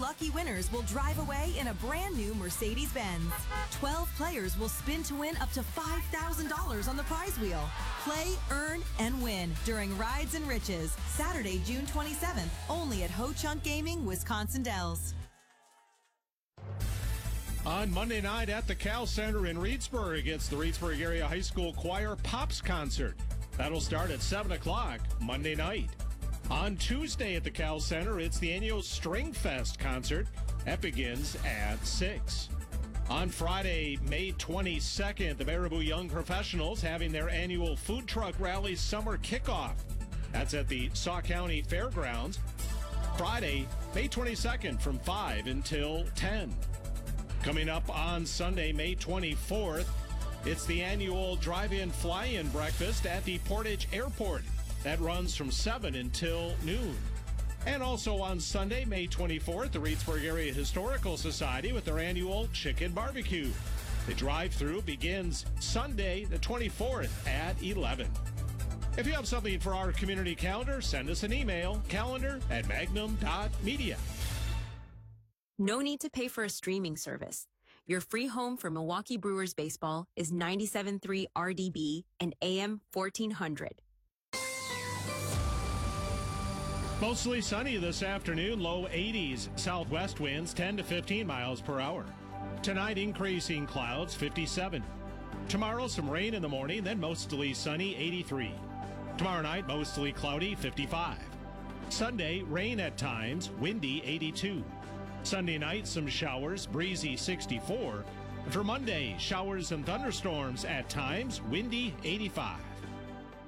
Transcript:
lucky winners will drive away in a brand new Mercedes-Benz. 12 players will spin to win up to $5,000 on the prize wheel. Play, earn, and win during Rides and Riches, Saturday, June 27th, only at Ho Chunk Gaming, Wisconsin Dells. On Monday night at the Cal Center in Reedsburg, it's the Reedsburg Area High School Choir Pops Concert. That'll start at 7 o'clock Monday night. On Tuesday at the Cal Center, it's the annual String Fest concert. That begins at 6. On Friday, May 22nd, the Baraboo Young Professionals having their annual Food Truck Rally Summer Kickoff. That's at the Sauk County Fairgrounds. Friday, May 22nd from 5 until 10. Coming up on Sunday, May 24th, it's the annual Drive-In Fly-In Breakfast at the Portage Airport. That runs from 7 until noon. And also on Sunday, May 24th, the Reedsburg Area Historical Society with their annual Chicken Barbecue. The drive-thru begins Sunday, the 24th at 11. If you have something for our community calendar, send us an email, calendar@magnum.media. No need to pay for a streaming service. Your free home for Milwaukee Brewers baseball is 97.3 RDB and AM 1400. Mostly sunny this afternoon, low 80s. Southwest winds 10 to 15 miles per hour. Tonight, increasing clouds, 57. Tomorrow, some rain in the morning, then mostly sunny, 83. Tomorrow night, mostly cloudy, 55. Sunday, rain at times, windy, 82. Sunday night, some showers, breezy, 64. For Monday, showers and thunderstorms at times, windy, 85.